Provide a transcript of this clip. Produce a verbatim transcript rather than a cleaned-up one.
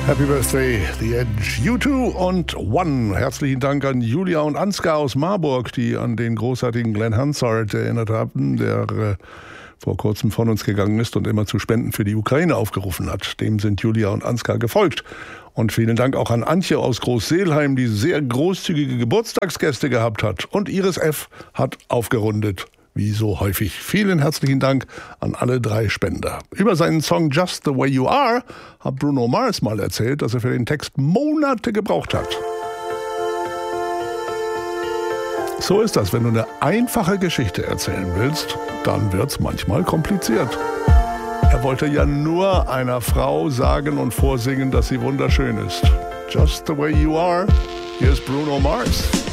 Happy Birthday, The Edge, U zwei und One. Herzlichen Dank an Julia und Ansgar aus Marburg, die an den großartigen Glenn Hansard erinnert haben, der äh, vor kurzem von uns gegangen ist und immer zu Spenden für die Ukraine aufgerufen hat. Dem sind Julia und Ansgar gefolgt. Und vielen Dank auch an Antje aus Großseelheim, die sehr großzügige Geburtstagsgäste gehabt hat. Und Iris F. hat aufgerundet. Wie so häufig. Vielen herzlichen Dank an alle drei Spender. Über seinen Song Just the Way You Are hat Bruno Mars mal erzählt, dass er für den Text Monate gebraucht hat. So ist das, wenn du eine einfache Geschichte erzählen willst, dann wird's manchmal kompliziert. Er wollte ja nur einer Frau sagen und vorsingen, dass sie wunderschön ist. Just the Way You Are. Hier ist Bruno Mars.